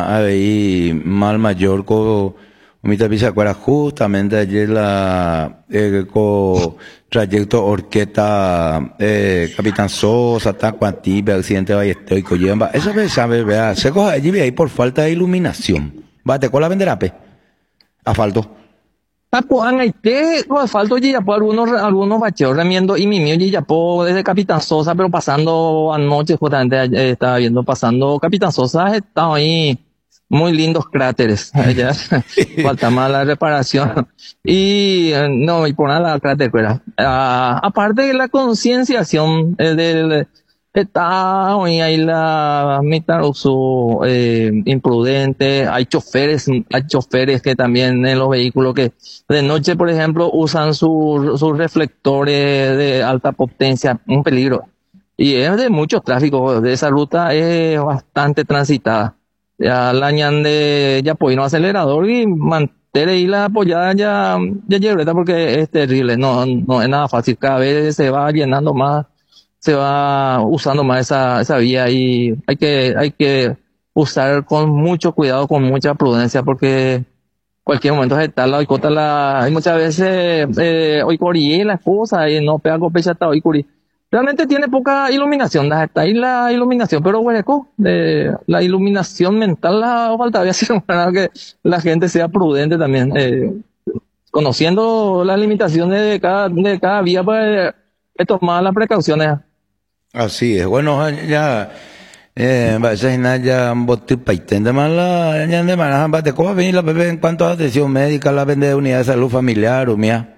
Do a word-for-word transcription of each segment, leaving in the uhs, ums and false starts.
ahí mal mayor co Umita Pichacuara justamente ayer la eh, co trayecto orquesta eh, Capitán Sosa, Tacuantipe, accidente Ballester y Coyemba. Esa vez sabe, vea, se coge allí ahí por falta de iluminación. Bate con la venderape. Asfalto. Tapo angaite, con asfalto Yillapo, algunos, algunos bacheos remiendo y mi mío Yillapo desde Capitán Sosa, pero pasando anoche justamente eh, estaba viendo pasando Capitán Sosa, estaba ahí muy lindos cráteres, allá falta más la reparación y eh, no, y por nada la cráter, fuera. Ah, aparte de la concienciación eh, del está hoy ahí la mitad uso eh, imprudente, hay choferes, hay choferes que también en los vehículos que de noche, por ejemplo, usan sus sus reflectores de alta potencia, un peligro. Y es de mucho tráfico, de esa ruta es bastante transitada. Ya la ñande ya pues no acelerador y mantener ahí la apoyada ya, ya llevreta porque es terrible, no, no es nada fácil, cada vez se va llenando más, se va usando más esa, esa vía y hay que, hay que usar con mucho cuidado, con mucha prudencia porque cualquier momento se está la oicota la, hay muchas veces, eh, oicorí las cosas y no pega con pecha hasta oicorí. Realmente tiene poca iluminación, está ahí la iluminación, pero hueco, de la iluminación mental la falta de hacer para que la gente sea prudente también, eh, conociendo las limitaciones de cada, de cada vía, pues, eh, tomar las precauciones. Así es, bueno, ya, eh, va a ser ya un bote paitén más la, ya de manera, va de cómo venir la bebé en cuanto a atención médica, la vende de unidad de salud familiar, o mía.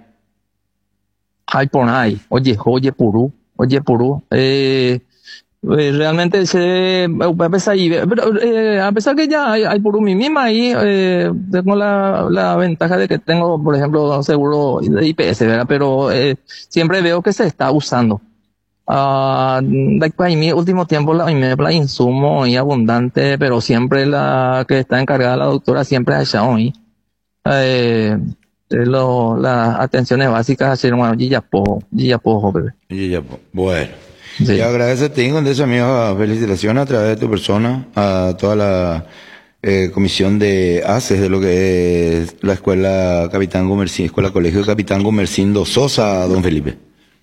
Ay, por ahí, oye, oye, purú. Oye, Purú, eh, eh, realmente se, a pesar, pero, eh, a pesar que ya hay, hay Purú mi misma ahí, eh, tengo la, la ventaja de que tengo, por ejemplo, seguro de I P S, ¿verdad? Pero, eh, siempre veo que se está usando. Ah, uh, en mi último tiempo la, la insumo y abundante, pero siempre la que está encargada la doctora siempre ha echado ahí. Eh, Lo, las atenciones básicas hacer bueno Yillapo, Yillapo, bebé. Yillapo. Bueno. Sí. Y agradecerte, con eso, amigo, felicitaciones a través de tu persona, a toda la eh, comisión de ACES de lo que es la escuela Capitán Gumersindo, escuela colegio Capitán Gumersindo Sosa, don Felipe.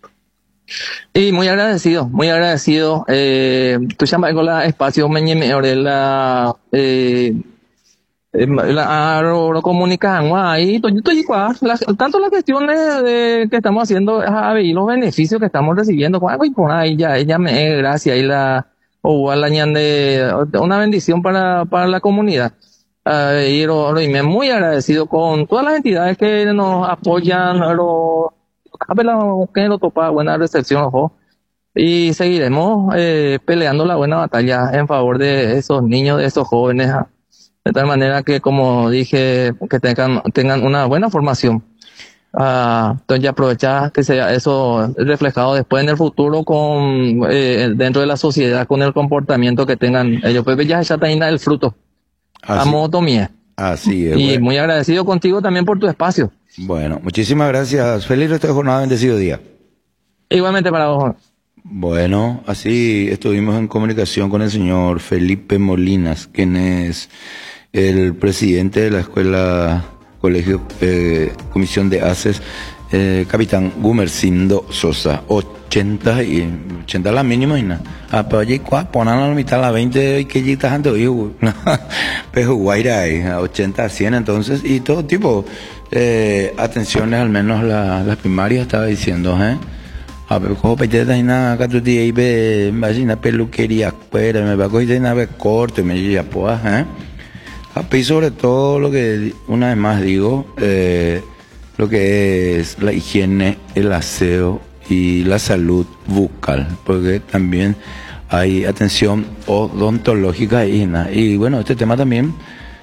Y muy agradecido, muy agradecido, eh, tu llama con la espacio me de la, eh, la lo comunican ahí tanto las cuestiones de que estamos haciendo y los beneficios que estamos recibiendo y por ahí ya ella me gracias y la o la de una bendición para para la comunidad uh, y, lo, lo, y me muy agradecido con todas las entidades que nos apoyan lo que lo topa buena recepción ojo y seguiremos eh, peleando la buena batalla en favor de esos niños, de esos jóvenes. De tal manera que, como dije, que tengan, tengan una buena formación. Uh, entonces, ya aprovechar que sea eso reflejado después en el futuro con eh, dentro de la sociedad, con el comportamiento que tengan ellos. Pues ya está ahí el fruto. A modo mía. Así es. Y bueno. Muy agradecido contigo también por tu espacio. Bueno, muchísimas gracias. Feliz resto de jornada, bendecido día. Igualmente para vos. Bueno, así estuvimos en comunicación con el señor Felipe Molinas, quien es el presidente de la escuela colegio eh, comisión de ACES, eh, Capitán Gumersindo Sosa, ochenta y ochenta la mínima y nada. Ah, pero allí ponen a la mitad la veinte y que allí está ante hoy, pero guaira ahí, a ochenta a cien entonces, y todo tipo, eh, atenciones al menos la, las primarias estaba diciendo, eh. A ver, como peteta y nada, acá tú tienes ve, imagina peluquería, pues, me va a coger y nada, corte, me ya pues, eh. Y sobre todo lo que una vez más digo, eh, lo que es la higiene, el aseo y la salud bucal, porque también hay atención odontológica y, y bueno, este tema también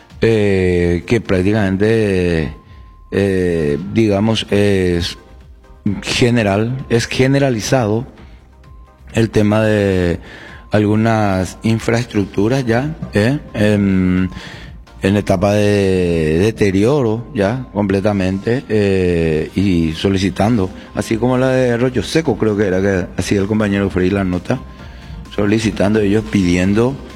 eh, que prácticamente eh, digamos es general, es generalizado el tema de algunas infraestructuras ya, ¿eh? en, en etapa de deterioro ya completamente eh, y solicitando, así como la de Arroyo Seco creo que era que hacía el compañero Frey la nota, solicitando ellos pidiendo